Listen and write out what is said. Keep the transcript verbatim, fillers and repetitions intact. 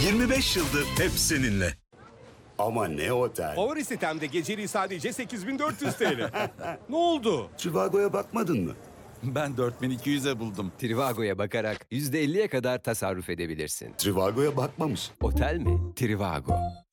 yirmi beş yıldır hep seninle. Ama ne otel? Favori sitemde geceliği sadece sekiz bin dört yüz T L. Ne oldu? Trivago'ya bakmadın mı? Ben dört bin iki yüze buldum. Trivago'ya bakarak yüzde elliye kadar tasarruf edebilirsin. Trivago'ya bakmamış. Otel mi? Trivago.